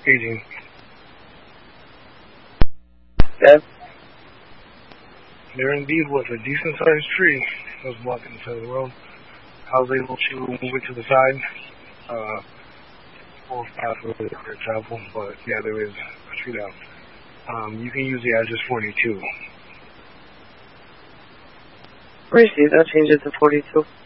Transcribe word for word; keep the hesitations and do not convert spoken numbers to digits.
Aging. Yes. There indeed was a decent-sized tree that was blocking the side of the road. I was able to move it to the side. Uh, full path for travel, but yeah, there is a tree down. Um, you can use the address forty-two. Received. I'll change it to forty-two.